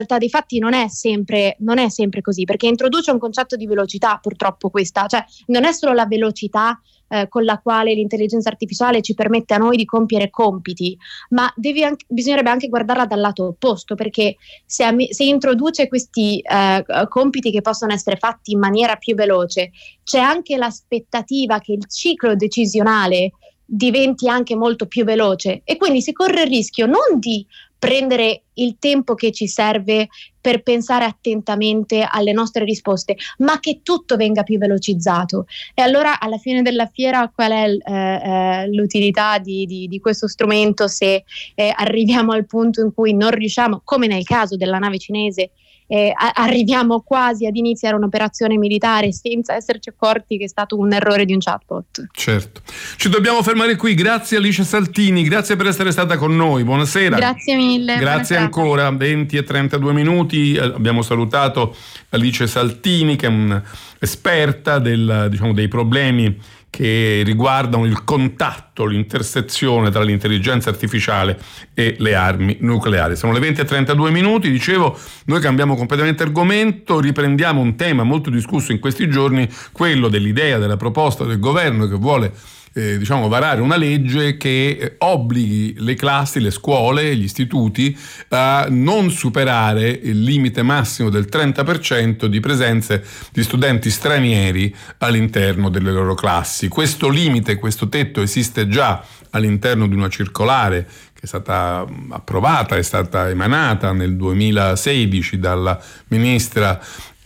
realtà dei fatti non è sempre così, perché introduce un concetto di velocità, purtroppo questa, cioè non è solo la velocità con la quale l'intelligenza artificiale ci permette a noi di compiere compiti, ma bisognerebbe anche guardarla dal lato opposto, perché se introduce questi compiti che possono essere fatti in maniera più veloce, c'è anche l'aspettativa che il ciclo decisionale diventi anche molto più veloce, e quindi si corre il rischio non di prendere il tempo che ci serve per pensare attentamente alle nostre risposte, ma che tutto venga più velocizzato. E allora alla fine della fiera qual è l'utilità di questo strumento se arriviamo al punto in cui non riusciamo, come nel caso della nave cinese, arriviamo quasi ad iniziare un'operazione militare senza esserci accorti che è stato un errore di un chatbot. Certo. Ci dobbiamo fermare qui. Grazie Alice Saltini, grazie per essere stata con noi. Buonasera. Grazie mille. Grazie ancora. 20:32. Abbiamo salutato Alice Saltini, che è un'esperta dei problemi che riguardano il contatto, l'intersezione tra l'intelligenza artificiale e le armi nucleari. Sono le 20:32, dicevo, noi cambiamo completamente argomento, riprendiamo un tema molto discusso in questi giorni, quello dell'idea, della proposta del governo che vuole varare una legge che obblighi le classi, le scuole, gli istituti a non superare il limite massimo del 30% di presenze di studenti stranieri all'interno delle loro classi. Questo limite, questo tetto esiste già all'interno di una circolare che è stata approvata, è stata emanata nel 2016 dalla ministra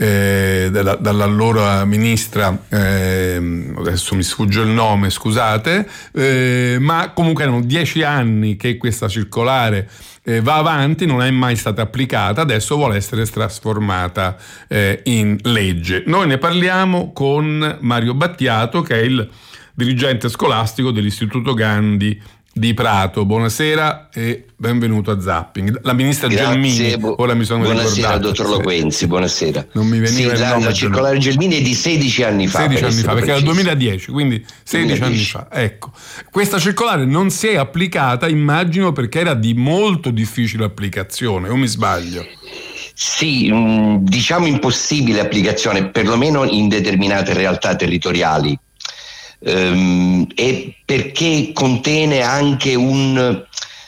dall'allora ministra, adesso mi sfugge il nome, scusate, ma comunque erano 10 anni che questa circolare va avanti, non è mai stata applicata, adesso vuole essere trasformata in legge. Noi ne parliamo con Mario Battiato, che è il dirigente scolastico dell'Istituto Gandhi di Prato. Buonasera e benvenuto a Zapping. La ministra Gelmini, ora mi sono ricordato. Buonasera dottor Loquenzi, buonasera. Non mi veniva il nome. La circolare Gelmini è di 16 anni fa. 16 anni fa, perché era il 2010, quindi 16 anni fa. Ecco, questa circolare non si è applicata, immagino, perché era di molto difficile applicazione, o mi sbaglio? Sì, diciamo impossibile applicazione, perlomeno in determinate realtà territoriali. E perché contiene anche un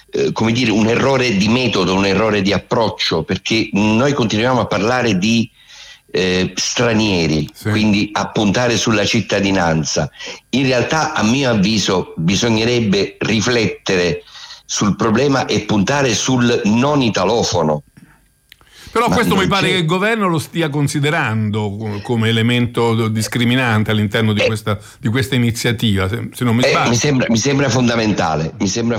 errore di metodo, un errore di approccio, perché noi continuiamo a parlare di stranieri, sì. Quindi a puntare sulla cittadinanza. In realtà, a mio avviso, bisognerebbe riflettere sul problema e puntare sul non italofono. Però questo mi pare che il governo lo stia considerando come elemento discriminante all'interno di questa iniziativa, se non mi sbaglio. Mi sembra fondamentale,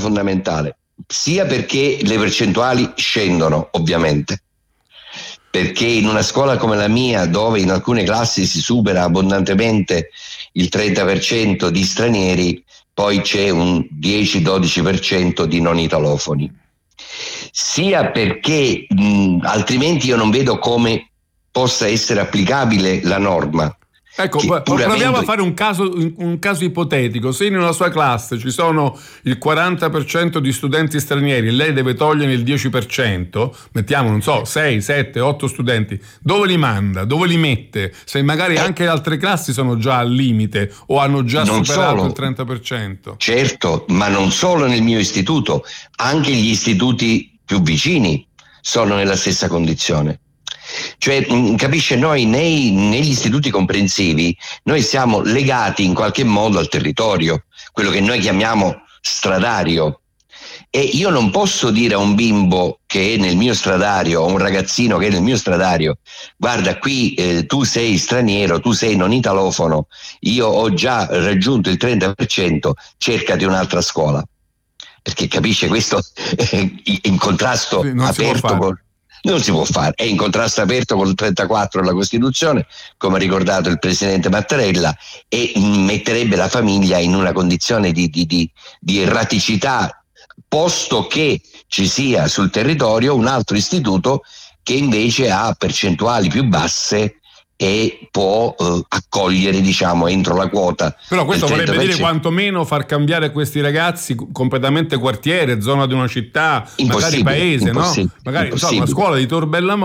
sia perché le percentuali scendono, ovviamente, perché in una scuola come la mia, dove in alcune classi si supera abbondantemente il 30% di stranieri, poi c'è un 10-12% di non italofoni. Sia perché altrimenti io non vedo come possa essere applicabile la norma. Ecco, proviamo a fare un caso ipotetico. Se in una sua classe ci sono il 40% di studenti stranieri e lei deve togliere il 10%, mettiamo, non so, 6, 7, 8 studenti, dove li manda? Dove li mette? Se magari anche le altre classi sono già al limite o hanno già superato il 30%. Certo, ma non solo nel mio istituto, anche gli istituti più vicini sono nella stessa condizione. Cioè, capisce, noi negli istituti comprensivi noi siamo legati in qualche modo al territorio, quello che noi chiamiamo stradario, e io non posso dire a un bimbo che è nel mio stradario, o un ragazzino che è nel mio stradario: guarda, qui tu sei straniero, tu sei non italofono, io ho già raggiunto il 30%, cercati un'altra scuola, perché capisce, questo è in contrasto aperto con... Non si può fare, è in contrasto aperto con il 34 della Costituzione, come ha ricordato il Presidente Mattarella, e metterebbe la famiglia in una condizione di erraticità, posto che ci sia sul territorio un altro istituto che invece ha percentuali più basse e può accogliere, diciamo, entro la quota. Però questo vorrebbe dire quantomeno far cambiare questi ragazzi completamente quartiere, zona di una città, magari paese, no? Magari una scuola di Tor Bellamont